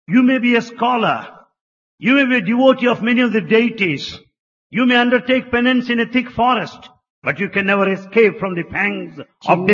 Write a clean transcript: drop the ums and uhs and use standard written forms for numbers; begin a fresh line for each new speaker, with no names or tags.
You may be a scholar. You may be a devotee of many of the deities. You may undertake penance in a thick forest, but you can never escape from the pangs of